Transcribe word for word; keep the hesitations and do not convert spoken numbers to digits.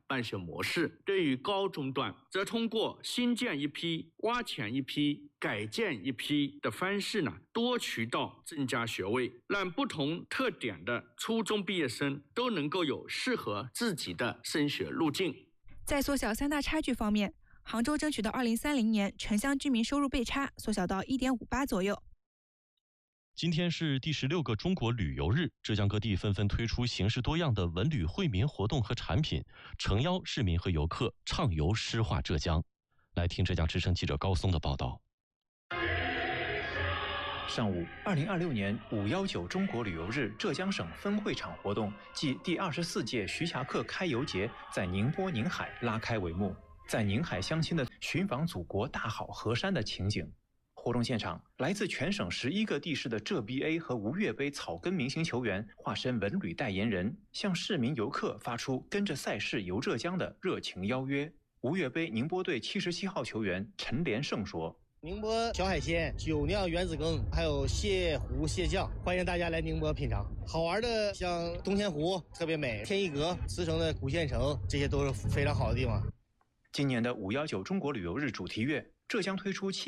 办学模式。对于高中段，则通过新建一批、挖潜一批、改建一批的方式呢，多渠道增加学位，让不同特点的初中毕业生都能够有适合自己的升学路径。 在缩小三大差距方面，杭州争取到二零三零年城乡居民收入倍差缩小到 一点五八 左右。 今天是第十六个中国旅游日，浙江各地纷纷推出形式多样的文旅惠民活动和产品，诚邀市民和游客畅游诗画浙江。来听浙江之声记者高松的报道。 上午，二零二六年五一九中国旅游日浙江省分会场活动暨第二十四届徐霞客开游节在宁波宁海拉开帷幕。在宁海相亲的寻访祖国大好河山的情景。活动现场，来自全省十一个地市的浙 B A 和吴越杯草根明星球员化身文旅代言人，向市民游客发出跟着赛事游浙江的热情邀约。吴越杯宁波队七十七号球员陈连胜说：“ 宁波小海鲜、酒酿原子羹，还有蟹糊、蟹酱，欢迎大家来宁波品尝。好玩的像东天湖特别美，天一阁、慈城的古县城，这些都是非常好的地方。” 今年的五一九中国旅游日主题月，浙江推出七